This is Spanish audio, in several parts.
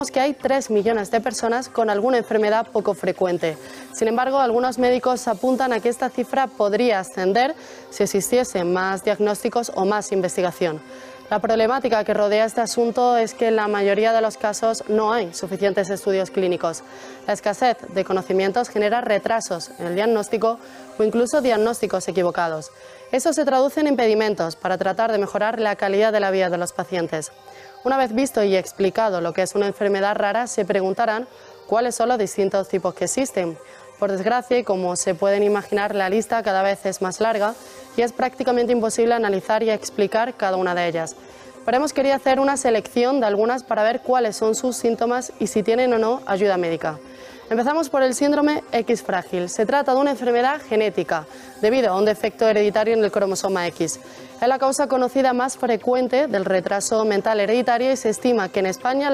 que hay 3 millones de personas con alguna enfermedad poco frecuente. Sin embargo, algunos médicos apuntan a que esta cifra podría ascender si existiesen más diagnósticos o más investigación. La problemática que rodea este asunto es que en la mayoría de los casos no hay suficientes estudios clínicos. La escasez de conocimientos genera retrasos en el diagnóstico o incluso diagnósticos equivocados. Eso se traduce en impedimentos para tratar de mejorar la calidad de la vida de los pacientes. Una vez visto y explicado lo que es una enfermedad rara, se preguntarán cuáles son los distintos tipos que existen. Por desgracia, y como se pueden imaginar, la lista cada vez es más larga y es prácticamente imposible analizar y explicar cada una de ellas. Pero hemos querido hacer una selección de algunas para ver cuáles son sus síntomas y si tienen o no ayuda médica. Empezamos por el síndrome X frágil. Se trata de una enfermedad genética debido a un defecto hereditario en el cromosoma X. Es la causa conocida más frecuente del retraso mental hereditario y se estima que en España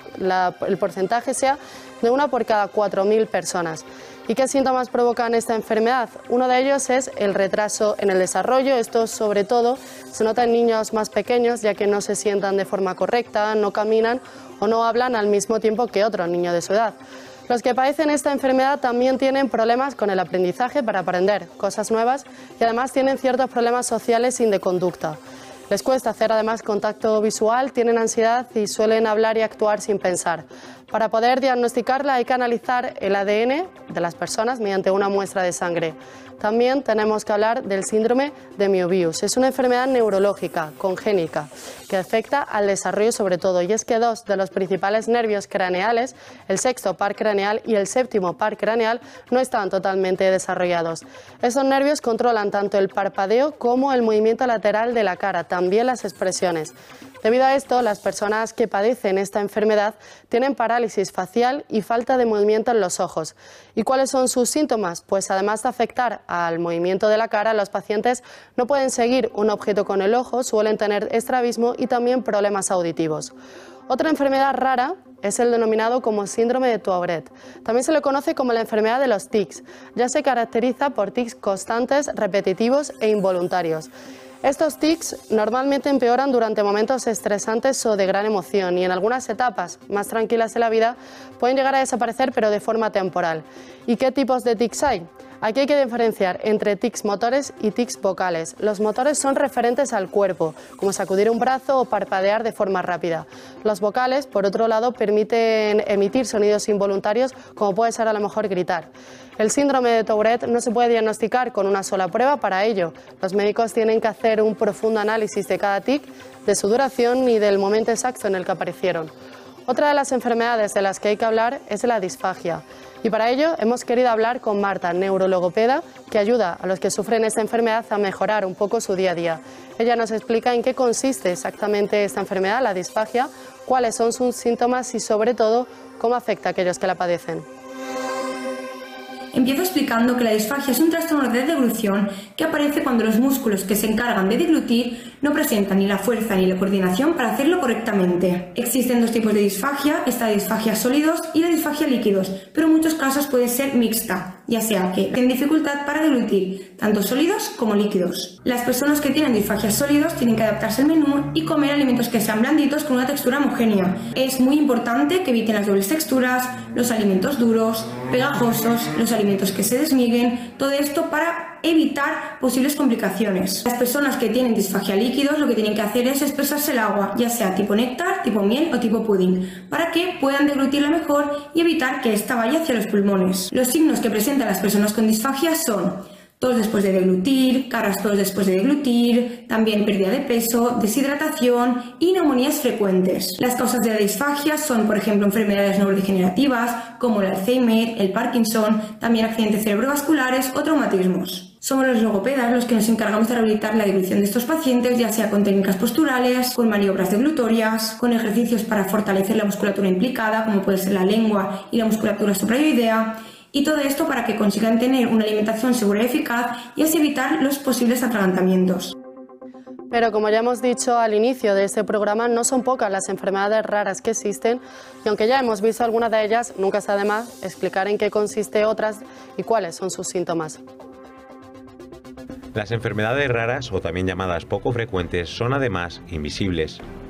el porcentaje sea de 1 por cada 4.000 personas. ¿Y qué síntomas provocan esta enfermedad? Uno de ellos es el retraso en el desarrollo. Esto sobre todo se nota en niños más pequeños, ya que no se sientan de forma correcta, no caminan o no hablan al mismo tiempo que otro niño de su edad. Los que padecen esta enfermedad también tienen problemas con el aprendizaje para aprender cosas nuevas y además tienen ciertos problemas sociales y de conducta. Les cuesta hacer además contacto visual, tienen ansiedad y suelen hablar y actuar sin pensar. Para poder diagnosticarla hay que analizar el ADN de las personas mediante una muestra de sangre. También tenemos que hablar del síndrome de Möbius. Es una enfermedad neurológica, congénita, que afecta al desarrollo sobre todo. Y es que 2 de los principales nervios craneales, el sexto par craneal y el séptimo par craneal, no están totalmente desarrollados. Esos nervios controlan tanto el parpadeo como el movimiento lateral de la cara, también las expresiones. Debido a esto, las personas que padecen esta enfermedad tienen parálisis facial y falta de movimiento en los ojos. ¿Y cuáles son sus síntomas? Pues además de afectar al movimiento de la cara, los pacientes no pueden seguir un objeto con el ojo, suelen tener estrabismo y también problemas auditivos. Otra enfermedad rara es el denominado como síndrome de Tourette. También se le conoce como la enfermedad de los tics. Ya se caracteriza por tics constantes, repetitivos e involuntarios. Estos tics normalmente empeoran durante momentos estresantes o de gran emoción y en algunas etapas más tranquilas de la vida pueden llegar a desaparecer, pero de forma temporal. ¿Y qué tipos de tics hay? Aquí hay que diferenciar entre tics motores y tics vocales. Los motores son referentes al cuerpo, como sacudir un brazo o parpadear de forma rápida. Los vocales, por otro lado, permiten emitir sonidos involuntarios, como puede ser a lo mejor gritar. El síndrome de Tourette no se puede diagnosticar con una sola prueba. Para ello, los médicos tienen que hacer un profundo análisis de cada tic, de su duración y del momento exacto en el que aparecieron. Otra de las enfermedades de las que hay que hablar es la disfagia. Y para ello hemos querido hablar con Marta, neurologopeda, que ayuda a los que sufren esta enfermedad a mejorar un poco su día a día. Ella nos explica en qué consiste exactamente esta enfermedad, la disfagia, cuáles son sus síntomas y sobre todo cómo afecta a aquellos que la padecen. Empiezo explicando que la disfagia es un trastorno de deglución que aparece cuando los músculos que se encargan de deglutir no presentan ni la fuerza ni la coordinación para hacerlo correctamente. Existen 2 tipos de disfagia, está la disfagia sólidos y la disfagia líquidos, pero en muchos casos puede ser mixta, ya sea que tienen dificultad para deglutir, tanto sólidos como líquidos. Las personas que tienen disfagia sólidos tienen que adaptarse al menú y comer alimentos que sean blanditos con una textura homogénea. Es muy importante que eviten las dobles texturas, los alimentos duros, pegajosos, los alimentos que se desmiguen, todo esto para evitar posibles complicaciones. Las personas que tienen disfagia líquidos lo que tienen que hacer es expresarse el agua, ya sea tipo néctar, tipo miel o tipo pudín, para que puedan deglutirla mejor y evitar que esta vaya hacia los pulmones. Los signos que presentan las personas con disfagia son tos después de deglutir, carrastos después de deglutir, también pérdida de peso, deshidratación y neumonías frecuentes. Las causas de la disfagia son, por ejemplo, enfermedades neurodegenerativas como el Alzheimer, el Parkinson, también accidentes cerebrovasculares o traumatismos. Somos los logopedas los que nos encargamos de rehabilitar la deglución de estos pacientes, ya sea con técnicas posturales, con maniobras deglutorias, con ejercicios para fortalecer la musculatura implicada, como puede ser la lengua y la musculatura suprayoidea, y todo esto para que consigan tener una alimentación segura y eficaz y así evitar los posibles atragantamientos. Pero como ya hemos dicho al inicio de este programa, no son pocas las enfermedades raras que existen y aunque ya hemos visto algunas de ellas, nunca está de más explicar en qué consiste otras y cuáles son sus síntomas. Las enfermedades raras, o también llamadas poco frecuentes, son además invisibles.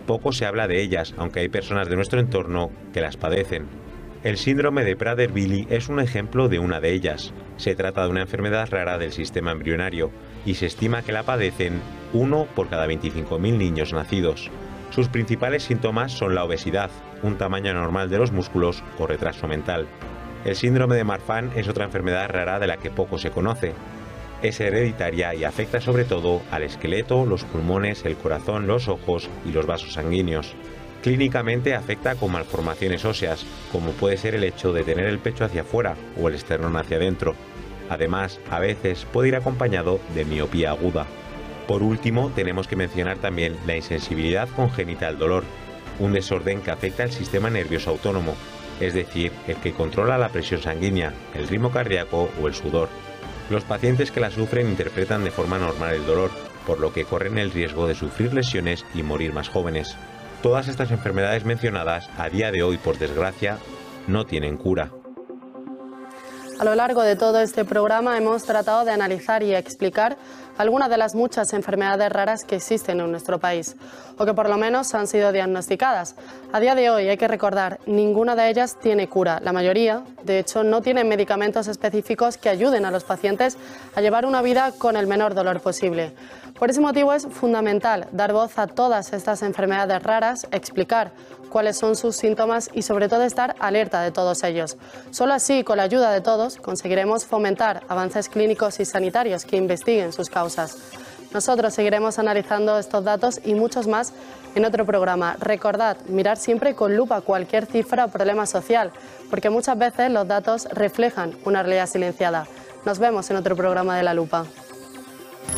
Poco se habla de ellas, aunque hay personas de nuestro entorno que las padecen. El síndrome de Prader-Willi es un ejemplo de una de ellas. Se trata de una enfermedad rara del sistema embrionario y se estima que la padecen 1 por cada 25.000 niños nacidos. Sus principales síntomas son la obesidad, un tamaño anormal de los músculos o retraso mental. El síndrome de Marfan es otra enfermedad rara de la que poco se conoce. Es hereditaria y afecta sobre todo al esqueleto, los pulmones, el corazón, los ojos y los vasos sanguíneos. Clínicamente afecta con malformaciones óseas, como puede ser el hecho de tener el pecho hacia afuera o el esternón hacia adentro. Además, a veces puede ir acompañado de miopía aguda. Por último, tenemos que mencionar también la insensibilidad congénita al dolor, un desorden que afecta al sistema nervioso autónomo, es decir, el que controla la presión sanguínea, el ritmo cardíaco o el sudor. Los pacientes que la sufren interpretan de forma normal el dolor, por lo que corren el riesgo de sufrir lesiones y morir más jóvenes. Todas estas enfermedades mencionadas, a día de hoy, por desgracia, no tienen cura. A lo largo de todo este programa hemos tratado de analizar y explicar algunas de las muchas enfermedades raras que existen en nuestro país, o que por lo menos han sido diagnosticadas. A día de hoy hay que recordar, ninguna de ellas tiene cura. La mayoría, de hecho, no tienen medicamentos específicos que ayuden a los pacientes a llevar una vida con el menor dolor posible. Por ese motivo es fundamental dar voz a todas estas enfermedades raras, explicar cuáles son sus síntomas y sobre todo estar alerta de todos ellos. Solo así, con la ayuda de todos, conseguiremos fomentar avances clínicos y sanitarios que investiguen sus causas. Nosotros seguiremos analizando estos datos y muchos más en otro programa. Recordad, mirar siempre con lupa cualquier cifra o problema social, porque muchas veces los datos reflejan una realidad silenciada. Nos vemos en otro programa de La Lupa.